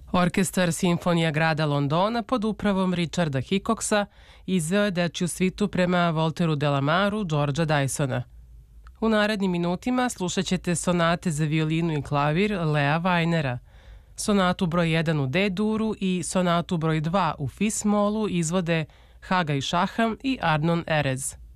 Orkestar Simfonija grada Londona pod upravom Richarda Hickoxa izveo je dečju svitu prema Volteru Delamaru Georgea Dysona. U narednim minutima slušat ćete sonate za violinu i klavir Lea Weinera, sonatu broj 1 u D-duru i sonatu broj 2 u Fis-molu izvode Haga i Šaham i Arnon Erez.